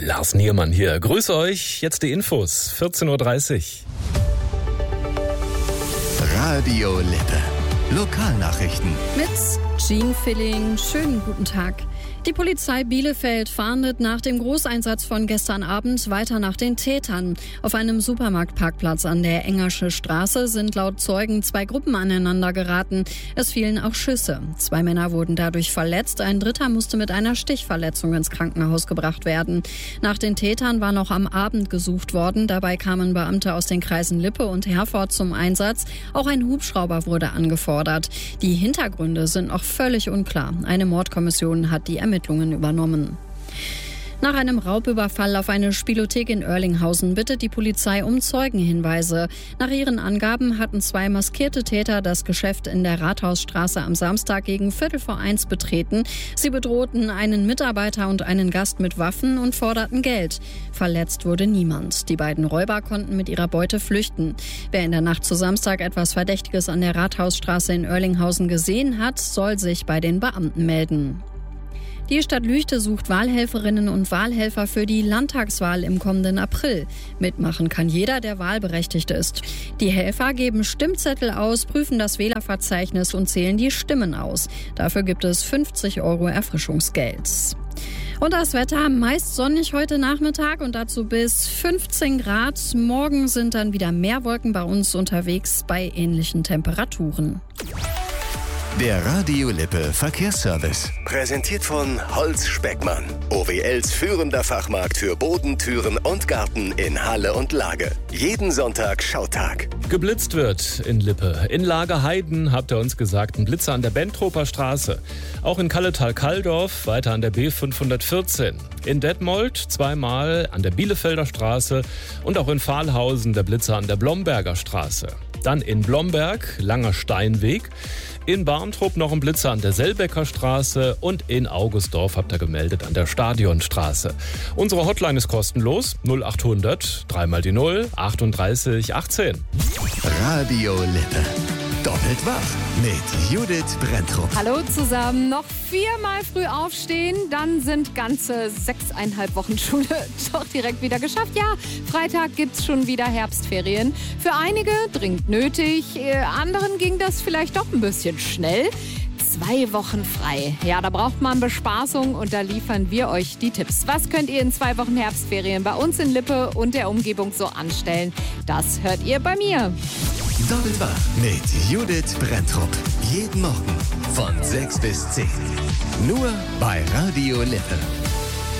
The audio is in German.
Lars Niermann hier. Grüße euch. Jetzt die Infos. 14.30 Uhr. Radio Lippe. Lokalnachrichten. Mit Jean Filling. Schönen guten Tag. Die Polizei Bielefeld fahndet nach dem Großeinsatz von gestern Abend weiter nach den Tätern. Auf einem Supermarktparkplatz an der Engersche Straße sind laut Zeugen 2 Gruppen aneinander geraten. Es fielen auch Schüsse. 2 Männer wurden dadurch verletzt. Ein dritter musste mit einer Stichverletzung ins Krankenhaus gebracht werden. Nach den Tätern war noch am Abend gesucht worden. Dabei kamen Beamte aus den Kreisen Lippe und Herford zum Einsatz. Auch ein Hubschrauber wurde angefordert. Die Hintergründe sind noch völlig unklar. Eine Mordkommission hat die Ermittlungen übernommen. Nach einem Raubüberfall auf eine Spielothek in Oerlinghausen bittet die Polizei um Zeugenhinweise. Nach ihren Angaben hatten 2 maskierte Täter das Geschäft in der Rathausstraße am Samstag gegen 1:15 betreten. Sie bedrohten einen Mitarbeiter und einen Gast mit Waffen und forderten Geld. Verletzt wurde niemand. Die beiden Räuber konnten mit ihrer Beute flüchten. Wer in der Nacht zu Samstag etwas Verdächtiges an der Rathausstraße in Oerlinghausen gesehen hat, soll sich bei den Beamten melden. Die Stadt Lüchte sucht Wahlhelferinnen und Wahlhelfer für die Landtagswahl im kommenden April. Mitmachen kann jeder, der wahlberechtigt ist. Die Helfer geben Stimmzettel aus, prüfen das Wählerverzeichnis und zählen die Stimmen aus. Dafür gibt es 50 € Erfrischungsgeld. Und das Wetter meist sonnig heute Nachmittag und dazu bis 15 Grad. Morgen sind dann wieder mehr Wolken bei uns unterwegs bei ähnlichen Temperaturen. Der Radio Lippe Verkehrsservice. Präsentiert von Holz Speckmann. OWLs führender Fachmarkt für Boden, Türen und Garten in Halle und Lage. Jeden Sonntag Schautag. Geblitzt wird in Lippe. In Lagerheiden, habt ihr uns gesagt, ein Blitzer an der Bentroper Straße. Auch in Kalletal-Kalldorf, weiter an der B514. In Detmold 2-mal an der Bielefelder Straße und auch in Fahlhausen der Blitzer an der Blomberger Straße. Dann in Blomberg, Langer Steinweg. In Barntrup noch ein Blitzer an der Selbecker Straße und in Augustdorf habt ihr gemeldet an der Stadionstraße. Unsere Hotline ist kostenlos 0800 3 die 0 38 18. Radio Lippe. Doppelt wach mit Judith Brenntrup. Hallo zusammen. Noch 4-mal früh aufstehen, dann sind ganze 6,5 Wochen Schule doch direkt wieder geschafft. Ja, Freitag gibt's schon wieder Herbstferien. Für einige dringend nötig, anderen ging das vielleicht doch ein bisschen schnell. 2 Wochen frei. Ja, da braucht man Bespaßung und da liefern wir euch die Tipps. Was könnt ihr in 2 Wochen Herbstferien bei uns in Lippe und der Umgebung so anstellen? Das hört ihr bei mir. Doppelt wach mit Judith Brenntrup. Jeden Morgen von 6 bis 10. Nur bei Radio Lippe.